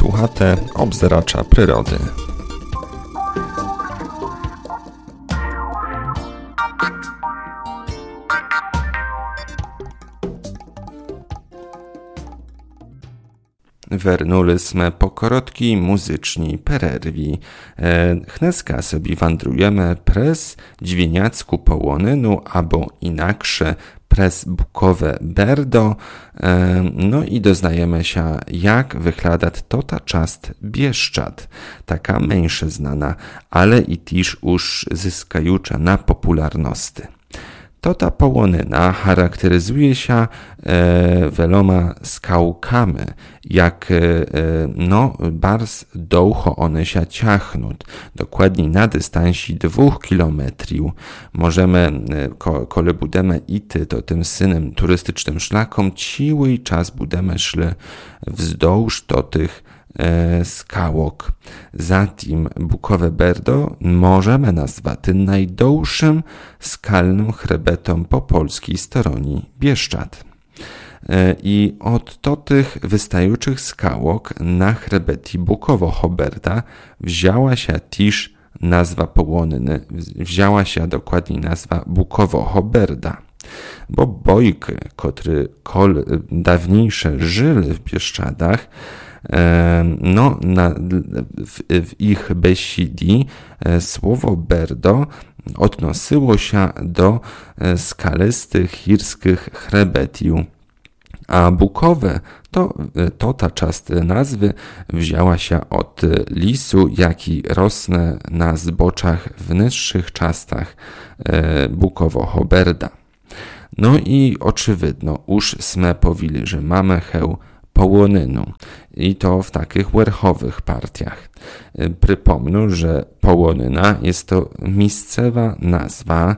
Słuchate obzeracza przyrody. Wernuli sme po krótkiej muzycznej przerwie. Dneska sobie wandrujemy przez Dźwieniacką Połonynę, albo inaksze przez Bukowe Berdo, no i doznajemy się, jak wygląda ta część Bieszczad, taka mniejsza znana, ale i też już zyskająca na popularności. Ta połonyna charakteryzuje się wieloma skałkami, jak bardzo długo one się ciachną, dokładnie na dystansie 2 kilometrów. Możemy, kiedy będziemy iść to tym synem turystycznym szlakom, cały czas będziemy szli wzdłuż tych skałok. Zatem Bukowe Berdo możemy nazwać najdłuższym skalnym chrebetom po polskiej stronie Bieszczad. I od tych wystających skałok na chrebeti Bukowo Berda wzięła się też nazwa Połonyny, wzięła się dokładnie nazwa Bukowo Berda. Bo bojky, który dawniejsze żyli w Bieszczadach, w ich besidii słowo Berdo odnosiło się do skalistych chirskich chrebetiów, a Bukowe to ta część nazwy wzięła się od lisu, jaki rosnę na zboczach w niższych częściach Bukowo Berda. No i oczywidno, już sme powiedzieli, że mamy Połonynę i to w takich werchowych partiach. Przypomnę, że Połonyna jest to miejscowa nazwa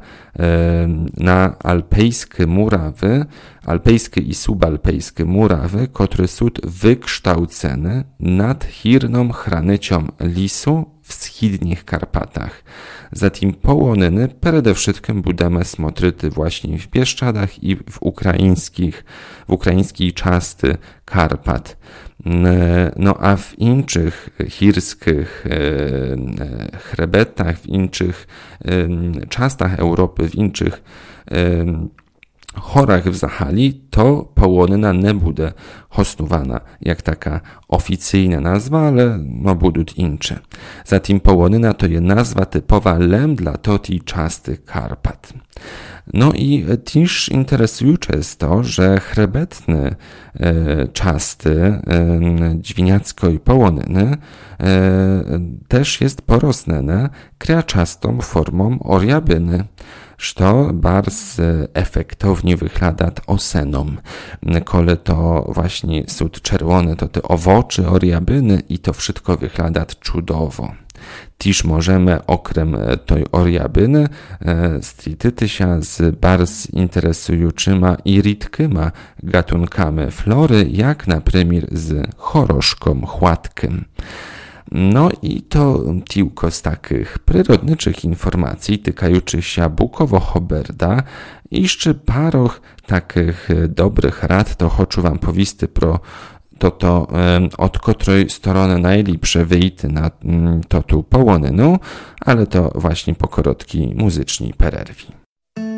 na alpejskie murawy, alpejskie i subalpejskie murawy, które są wykształcone nad hirną graniczą lisu w wschodnich Karpatach. Zatem Połonyny przede wszystkim budemy smotryty właśnie w Bieszczadach i w ukraińskiej części Karpat. No a w innych chirskich chrebetach, w innych częściach Europy, w innych chorach w Zachali, to Połonyna nie będzie hostowana jak taka oficjalna nazwa, ale będą inne. Zatem Połonyna to jest nazwa typowa dla tej części Karpat. No i też interesujące jest to, że chrebetne części Dźwieniackiej Połonyny też jest porosnene kreaczastą formą oriabyny, co bardzo efektownie wygląda osenom. Kole to właśnie są czerwone, to te owoce oriabyny i to wszystko wygląda cudowo. Też możemy okrem tej oriabyny strityty się z bardzo interesującymi i rzadkimi gatunkami flory, jak na przykład z choroszką chłatkiem. No i to tylko z takich przyrodniczych informacji tykających się Bukowo Berda. Jeszcze paroch takich dobrych rad to chcę wam powiedzieć pro to od której strony najlepsze wyjść na tą Połonynę, ale to właśnie po krótkiej muzycznej przerwie.